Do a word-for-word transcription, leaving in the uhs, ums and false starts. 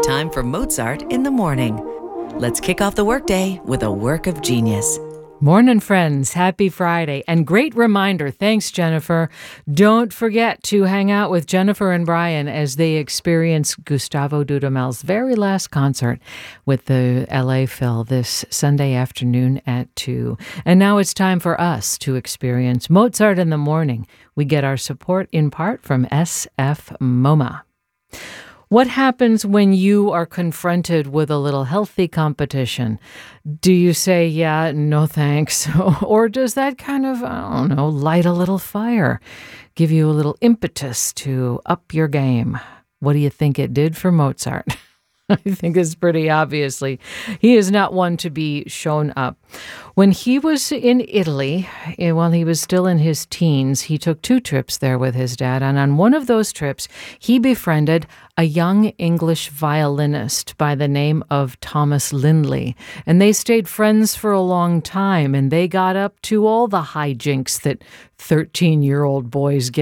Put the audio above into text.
time for Mozart in the morning. Let's kick off the workday with a work of genius. Morning, friends. Happy Friday. And great reminder. Thanks, Jennifer. Don't forget to hang out with Jennifer and Brian as they experience Gustavo Dudamel's very last concert with the L A Phil this Sunday afternoon at two. And now it's time for us to experience Mozart in the morning. We get our support in part from S F MoMA. What happens when you are confronted with a little healthy competition? Do you say, yeah, no thanks? Or does that kind of, I don't know, light a little fire, give you a little impetus to up your game? What do you think it did for Mozart? I think it's pretty obviously. He is not one to be shown up. When he was in Italy, eh, while he was still in his teens, he took two trips there with his dad. And on one of those trips, he befriended a young English violinist by the name of Thomas Lindley. And they stayed friends for a long time, and they got up to all the hijinks that thirteen-year-old boys get